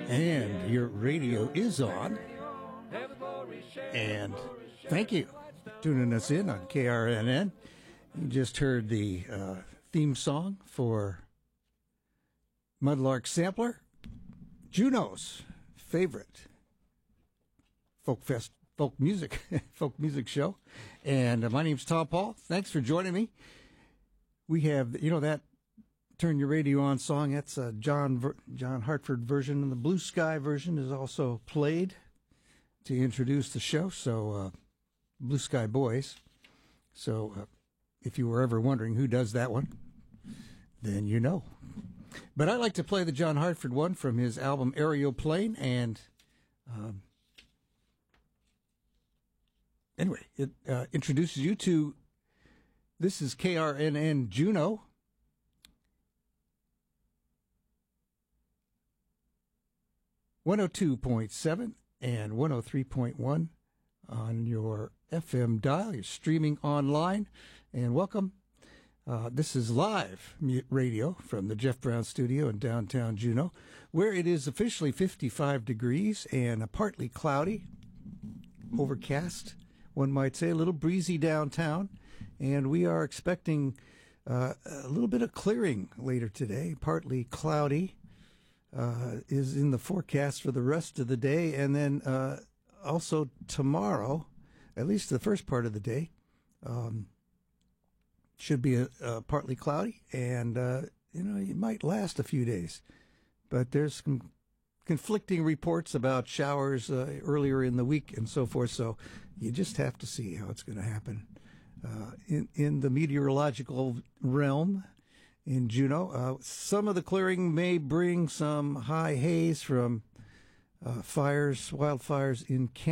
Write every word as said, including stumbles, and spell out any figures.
And your radio is on. And thank you for tuning us in on K R N N. You just heard the uh, theme song for Mudlark Sampler, Juno's favorite folk fest, folk music, folk music show. And uh, my name's Tom Paul. Thanks for joining me. We have, you know, that Turn Your Radio On song. That's a John Ver- John Hartford version, and the Blue Sky version is also played to introduce the show. So, uh, Blue Sky Boys. So, uh, if you were ever wondering who does that one, then you know. But I like to play the John Hartford one from his album Aeroplane, and um, anyway, it uh, introduces you to, this is K R N N Juneau. one oh two point seven and one oh three point one on your F M dial. You're streaming online, and welcome. Uh, this is live radio from the Jeff Brown Studio in downtown Juneau, where it is officially fifty-five degrees and a partly cloudy, overcast, one might say, a little breezy downtown, and we are expecting uh, a little bit of clearing later today, partly cloudy. Uh, is in the forecast for the rest of the day, and then uh, also tomorrow, at least the first part of the day, um, should be a, a partly cloudy, and uh, you know, it might last a few days. But there's some conflicting reports about showers uh, earlier in the week and so forth, so you just have to see how it's going to happen uh, in in the meteorological realm. In Juneau, uh, some of the clearing may bring some high haze from uh, fires, wildfires in Canada.